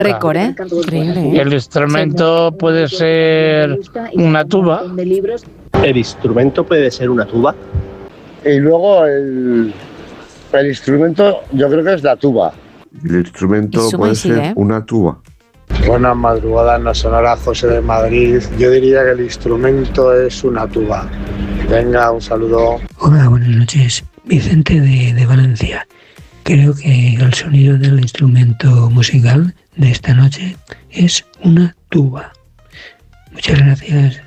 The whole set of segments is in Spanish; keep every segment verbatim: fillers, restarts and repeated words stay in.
Récord, ¿eh? Increíble. El instrumento puede ser una tuba. El instrumento puede ser una tuba. Y luego el, el instrumento yo creo que es la tuba. El instrumento puede ser ¿eh? una tuba. Buenas madrugadas, nos sonará José de Madrid. Yo diría que el instrumento es una tuba. Venga, un saludo. Hola, buenas noches. Vicente de, de Valencia. Creo que el sonido del instrumento musical de esta noche es una tuba. Muchas gracias.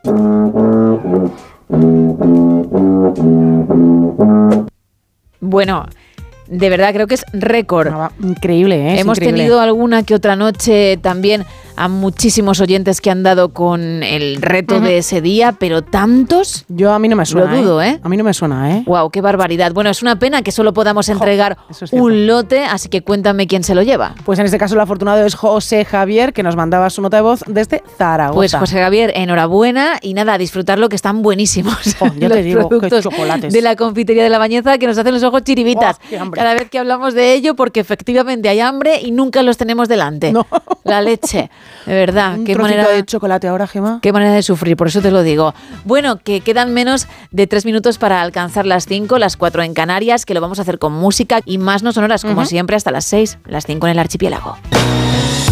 Bueno, de verdad creo que es récord. Increíble, ¿eh? Hemos increíble. tenido alguna que otra noche también a muchísimos oyentes que han dado con el reto uh-huh. de ese día, pero tantos. Yo a mí no me suena. Lo dudo, ¿eh? ¿eh? A mí no me suena, ¿eh? Wow, qué barbaridad. Bueno, es una pena que solo podamos entregar jo, es un lote, así que cuéntame quién se lo lleva. Pues en este caso el afortunado es José Javier, que nos mandaba su nota de voz desde Zaragoza. Pues José Javier, enhorabuena y nada, a disfrutarlo, que están buenísimos. Oh, ya los te digo, productos qué chocolates. De la confitería de la Bañeza que nos hacen los ojos chiribitas. Oh, cada vez que hablamos de ello, porque efectivamente hay hambre y nunca los tenemos delante. No. La leche, de verdad. Un qué trocito manera de chocolate ahora, Gemma. Qué manera de sufrir, por eso te lo digo. Bueno, que quedan menos de tres minutos para alcanzar las cinco, las cuatro en Canarias, que lo vamos a hacer con música y más no sonoras, como uh-huh. siempre, hasta las seis, las cinco en el archipiélago.